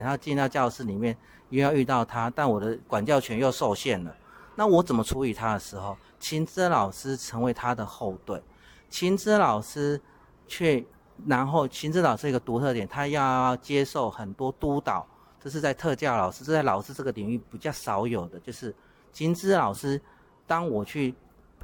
然后进到教室里面又要遇到他，但我的管教权又受限了，那我怎么处理他的时候，情资老师成为他的后盾。情资老师然后情资老师一个独特点，他要接受很多督导，这是在特教老师，这在老师这个领域比较少有的，就是情资老师当我去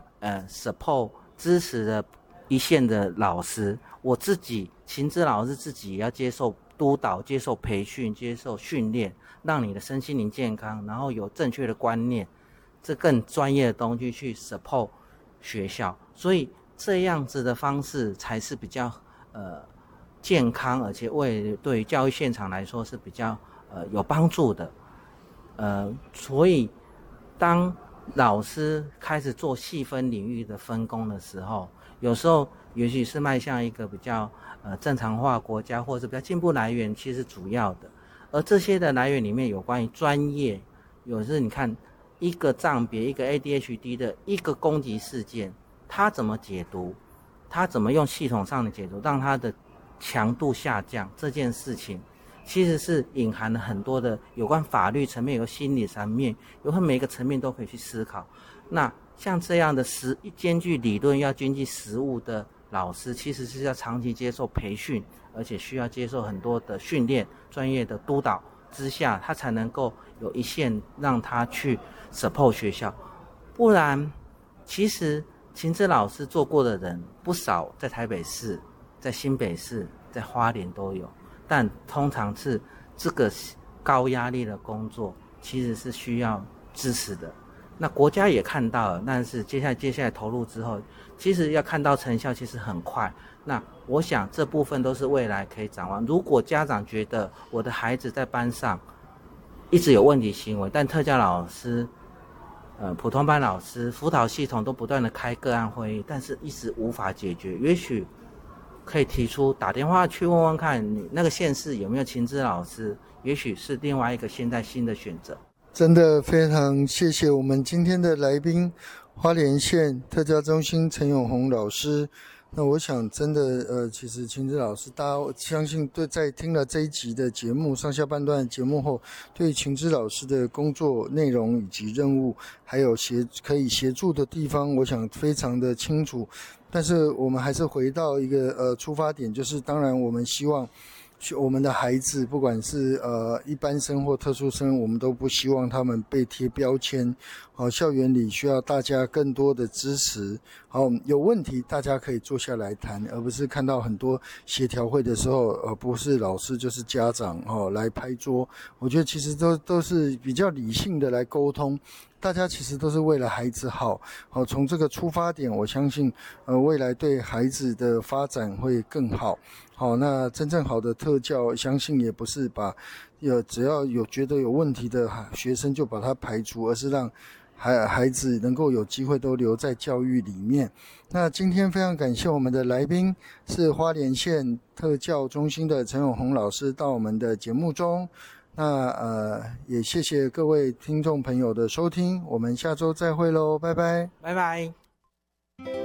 support 支持的一线的老师，我自己情资老师自己也要接受督导，接受培训，接受训练，让你的身心灵健康，然后有正确的观念，这更专业的东西去 support 学校，所以这样子的方式才是比较健康，而且对教育现场来说是比较有帮助的。所以当老师开始做细分领域的分工的时候，有时候也许是迈向一个比较正常化国家，或者是比较进步来源，其实主要的。而这些的来源里面有关于专业，有时你看一个障别，一个 ADHD 的一个攻击事件，他怎么解读，他怎么用系统上的解读让他的强度下降，这件事情其实是隐含了很多的有关法律层面，有心理层面，有每个层面都可以去思考。那像这样的兼具理论要兼具实务的老师，其实是要长期接受培训，而且需要接受很多的训练，专业的督导之下，他才能够有一线让他去 support 学校。不然其实情资老师做过的人不少，在台北市，在新北市，在花莲都有，但通常是这个高压力的工作其实是需要支持的。那国家也看到了，但是接下来投入之后，其实要看到成效其实很快。那我想这部分都是未来可以展望。如果家长觉得我的孩子在班上一直有问题行为，但特教老师普通班老师辅导系统都不断的开个案会议，但是一直无法解决，也许可以提出打电话去问问看你那个县市有没有情资老师，也许是另外一个现在新的选择。 真的非常谢谢我们今天的来宾，花莲县特教中心陈永宏老师。那我想真的其实情资老师，大家相信在听了这一集的节目上下半段的节目后，对情资老师的工作内容以及任务，还有可以协助的地方，我想非常的清楚。但是我们还是回到一个出发点，就是当然我们希望我们的孩子，不管是一般生或特殊生，我们都不希望他们被贴标签。校园里需要大家更多的支持。有问题大家可以坐下来谈，而不是看到很多协调会的时候，不是老师就是家长来拍桌。我觉得其实都是比较理性的来沟通。大家其实都是为了孩子好，从这个出发点，我相信未来对孩子的发展会更好。那真正好的特教，相信也不是只要觉得有问题的学生就把他排除，而是让孩子能够有机会都留在教育里面。那今天非常感谢我们的来宾是花莲县特教中心的陈永宏老师到我们的节目中。那也谢谢各位听众朋友的收听，我们下周再会咯，拜拜。 拜拜。